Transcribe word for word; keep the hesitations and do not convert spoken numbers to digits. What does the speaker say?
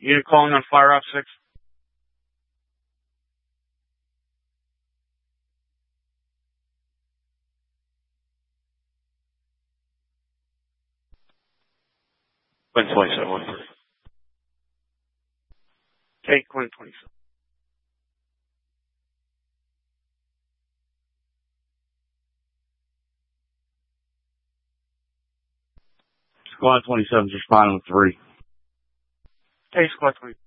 Unit calling on Fire Op six. Quinn twenty-seven one three. Okay, Quinn twenty-seven. Squad twenty-seven is responding with three. Okay, Squad twenty.